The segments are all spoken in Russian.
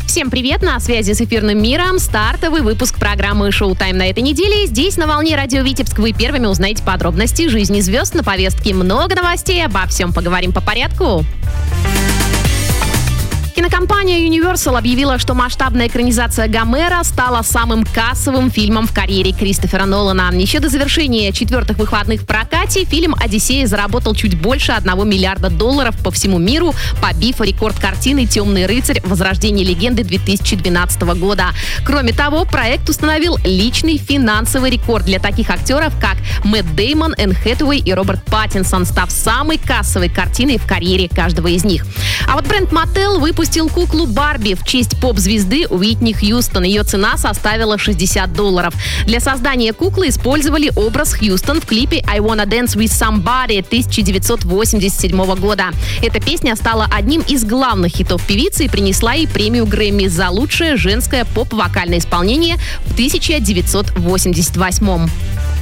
Всем привет, на связи с эфирным миром стартовый выпуск программы «Шоу-тайм» на этой неделе. Здесь на волне радио Витебск вы первыми узнаете подробности жизни звезд. На повестке много новостей, обо всем поговорим по порядку. Кинокомпания Universal объявила, что масштабная экранизация Гомера стала самым кассовым фильмом в карьере Кристофера Нолана. Еще до завершения четвертых выходных в прокате фильм «Одиссея» заработал чуть больше $1 миллиарда по всему миру, побив рекорд картины «Темный рыцарь. Возрождение легенды» 2012 года. Кроме того, проект установил личный финансовый рекорд для таких актеров, как Мэтт Дэймон, Энн Хэтэуэй и Роберт Паттинсон, став самой кассовой картиной в карьере каждого из них. А вот бренд Mattel выпустил куклу Барби в честь поп-звезды Уитни Хьюстон. Ее цена составила $60. Для создания куклы использовали образ Хьюстон в клипе «I Wanna Dance With Somebody» 1987 года. Эта песня стала одним из главных хитов певицы и принесла ей премию Грэмми за лучшее женское поп-вокальное исполнение в 1988.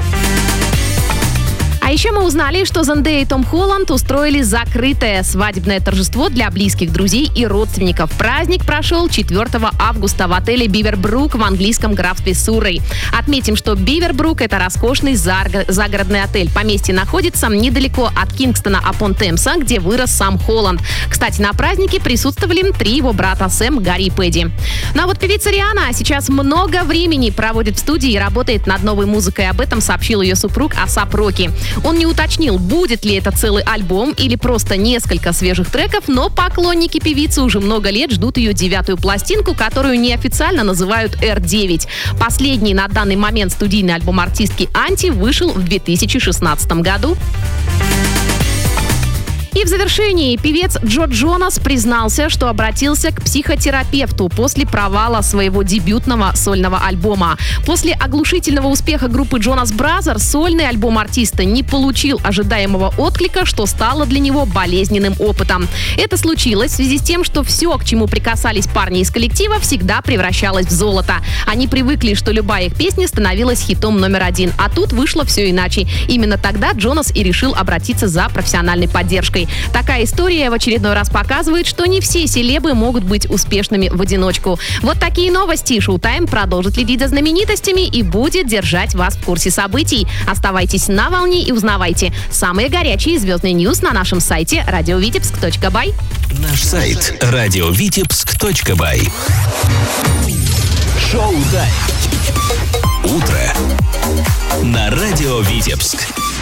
А еще мы узнали, что Зендея и Том Холланд устроили закрытое свадебное торжество для близких друзей и родственников. Праздник прошел 4 августа в отеле Бивербрук в английском графстве Суррей. Отметим, что Бивербрук — это роскошный загородный отель. Поместье находится недалеко от Кингстона-апон-Темса, где вырос сам Холланд. Кстати, на празднике присутствовали 3 его брата: Сэм, Гарри и Пэдди. Ну а вот певица Риhanna сейчас много времени проводит в студии и работает над новой музыкой. Об этом сообщил ее супруг А$ап Роки. Он не уточнил, будет ли это целый альбом или просто несколько свежих треков, но поклонники певицы уже много лет ждут ее 9-ю пластинку, которую неофициально называют R9. Последний на данный момент студийный альбом артистки Анти вышел в 2016 году. И в завершении певец Джо Джонас признался, что обратился к психотерапевту после провала своего дебютного сольного альбома. После оглушительного успеха группы Jonas Brothers сольный альбом артиста не получил ожидаемого отклика, что стало для него болезненным опытом. Это случилось в связи с тем, что все, к чему прикасались парни из коллектива, всегда превращалось в золото. Они привыкли, что любая их песня становилась хитом номер 1. А тут вышло все иначе. Именно тогда Джонас и решил обратиться за профессиональной поддержкой. Такая история в очередной раз показывает, что не все селебы могут быть успешными в одиночку. Вот такие новости. Шоу-тайм продолжит следить за знаменитостями и будет держать вас в курсе событий. Оставайтесь на волне и узнавайте самые горячие звездные ньюс на нашем сайте radiovitebsk.by. Наш сайт radiovitebsk.by. Шоу-тайм. Утро на радио Витебск.